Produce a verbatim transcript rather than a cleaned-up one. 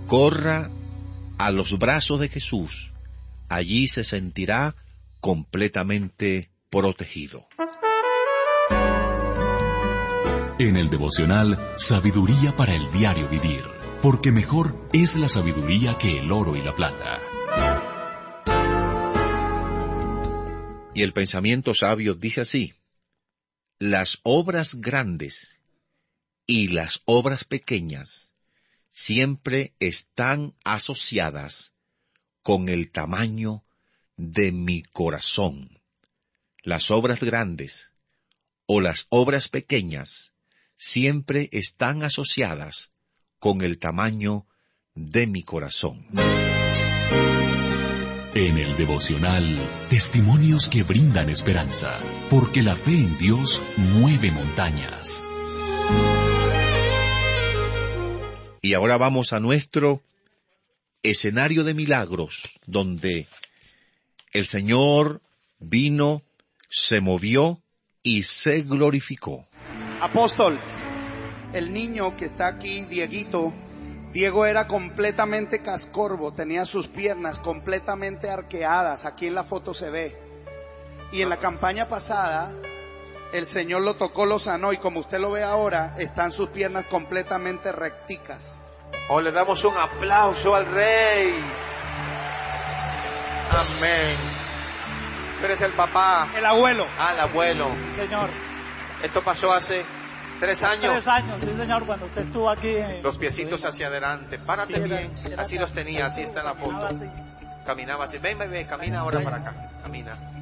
corra a los brazos de Jesús. Allí se sentirá completamente protegido. En el devocional Sabiduría para el diario vivir, porque mejor es la sabiduría que el oro y la plata. Y el pensamiento sabio dice así: las obras grandes y las obras pequeñas siempre están asociadas con el tamaño de mi corazón. Las obras grandes o las obras pequeñas siempre están asociadas con el tamaño de mi corazón. En el devocional, testimonios que brindan esperanza, porque la fe en Dios mueve montañas. Y ahora vamos a nuestro escenario de milagros, donde el Señor vino, se movió y se glorificó. Apóstol, el niño que está aquí, Dieguito, Diego era completamente cascorbo, tenía sus piernas completamente arqueadas, aquí en la foto se ve. Y en la campaña pasada, el Señor lo tocó, lo sanó, y como usted lo ve ahora, están sus piernas completamente recticas. Oh, le damos un aplauso al Rey. Amén. Tú eres el papá. El abuelo. Ah, el abuelo. Sí, señor. Esto pasó hace tres años. Tres años, sí, señor, cuando usted estuvo aquí. En... Los piecitos hacia adelante. Párate Sí, era, bien. era así los tenía, así está en la foto. Caminaba así. Caminaba así. Ven, bebé, camina ahora para acá. Camina.